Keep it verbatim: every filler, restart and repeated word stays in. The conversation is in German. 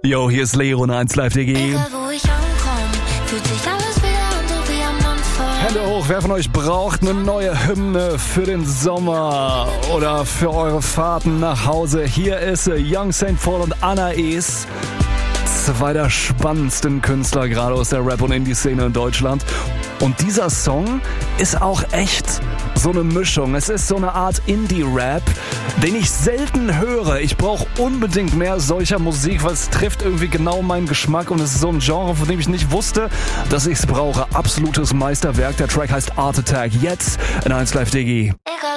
Yo, hier ist Leo und eins Live D G. Egal wo ich ankomm, fühlt sich alles wieder an, so wie am Anfang. Hände hoch, wer von euch braucht eine neue Hymne für den Sommer oder für eure Fahrten nach Hause? Hier ist sie, Young Saint Paul und Anais. Zwei der spannendsten Künstler gerade aus der Rap- und Indie-Szene in Deutschland. Und dieser Song ist auch echt so eine Mischung. Es ist so eine Art Indie-Rap, den ich selten höre. Ich brauche unbedingt mehr solcher Musik, weil es trifft irgendwie genau meinen Geschmack. Und es ist so ein Genre, von dem ich nicht wusste, dass ich es brauche. Absolutes Meisterwerk. Der Track heißt Art Attack. Jetzt in eins Live D G. Egal